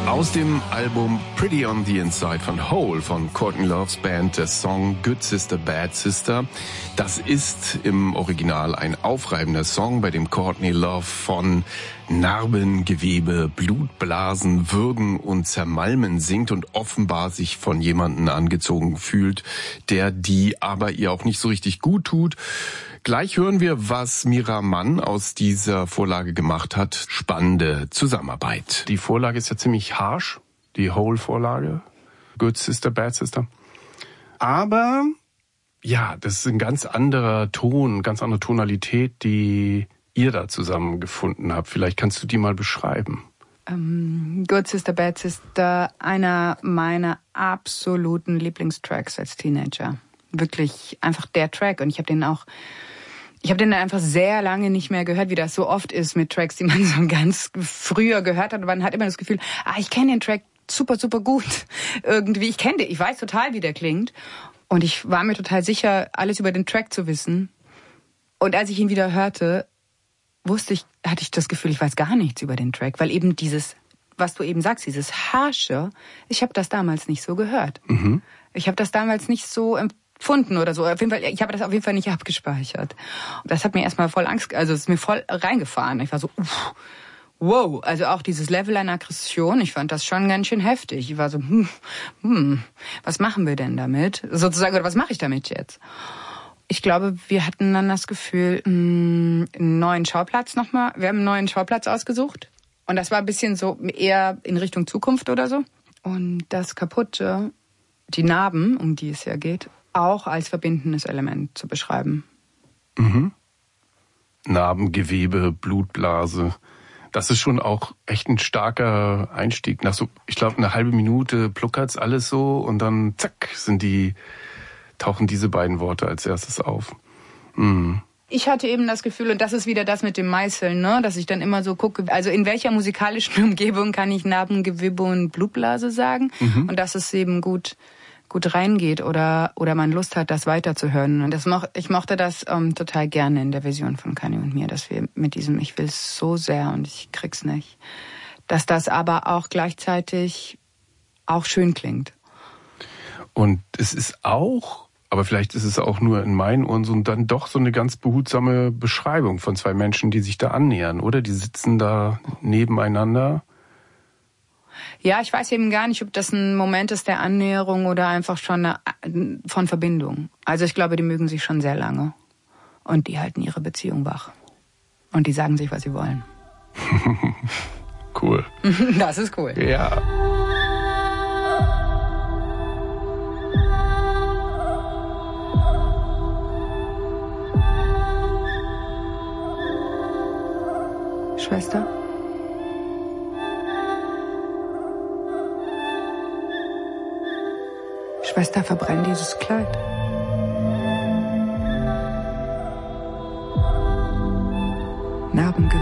Aus dem Album Pretty on the Inside von Hole von Courtney Love's Band, der Song Good Sister, Bad Sister. Das ist im Original ein aufreibender Song, bei dem Courtney Love von Narben, Gewebe, Blutblasen, Würgen und Zermalmen singt und offenbar sich von jemandem angezogen fühlt, der die aber ihr auch nicht so richtig gut tut. Gleich hören wir, was Mira Mann aus dieser Vorlage gemacht hat. Spannende Zusammenarbeit. Die Vorlage ist ja ziemlich harsh, die Hole-Vorlage. Good Sister, Bad Sister. Aber ja, das ist ein ganz anderer Ton, ganz andere Tonalität, die ihr da zusammengefunden habt. Vielleicht kannst du die mal beschreiben. Good Sister, Bad Sister, einer meiner absoluten Lieblingstracks als Teenager. Wirklich einfach der Track. Und ich habe den einfach sehr lange nicht mehr gehört, wie das so oft ist mit Tracks, die man so ganz früher gehört hat. Und man hat immer das Gefühl, ich kenne den Track super, super gut. Irgendwie, ich weiß total, wie der klingt. Und ich war mir total sicher, alles über den Track zu wissen. Und als ich ihn wieder hörte, hatte ich das Gefühl, ich weiß gar nichts über den Track. Weil eben dieses, was du eben sagst, dieses Harsche, ich habe das damals nicht so gehört. Mhm. Ich habe das damals nicht so empfunden oder so. Auf jeden Fall, ich habe das auf jeden Fall nicht abgespeichert. Und das hat mir erstmal voll Angst, also es ist mir voll reingefahren. Ich war so, wow, also auch dieses Level an Aggression, ich fand das schon ganz schön heftig. Ich war so, was machen wir denn damit? Sozusagen, oder was mache ich damit jetzt? Ich glaube, wir hatten dann das Gefühl, einen neuen Schauplatz nochmal. Wir haben einen neuen Schauplatz ausgesucht. Und das war ein bisschen so eher in Richtung Zukunft oder so. Und das Kaputte, die Narben, um die es ja geht, auch als verbindendes Element zu beschreiben. Mhm. Narben, Gewebe, Blutblase. Das ist schon auch echt ein starker Einstieg. Nach so, ich glaube, eine halbe Minute pluckert's alles so und dann zack, tauchen diese beiden Worte als erstes auf. Mhm. Ich hatte eben das Gefühl, und das ist wieder das mit dem Meißeln, ne, dass ich dann immer so gucke, also in welcher musikalischen Umgebung kann ich Narben, Gewebe und Blutblase sagen, und dass es eben gut reingeht oder man Lust hat, das weiterzuhören. Und ich mochte das total gerne in der Version von Kanye und mir, dass wir mit diesem ich will es so sehr und ich krieg's nicht, dass das aber auch gleichzeitig auch schön klingt. Und es ist auch, aber vielleicht ist es auch nur in meinen Ohren so dann doch so eine ganz behutsame Beschreibung von zwei Menschen, die sich da annähern, oder? Die sitzen da nebeneinander. Ja, ich weiß eben gar nicht, ob das ein Moment ist der Annäherung oder einfach schon von Verbindung. Also ich glaube, die mögen sich schon sehr lange. Und die halten ihre Beziehung wach. Und die sagen sich, was sie wollen. Cool. Das ist cool. Ja. Schwester? Schwester, verbrenn dieses Kleid. Narben,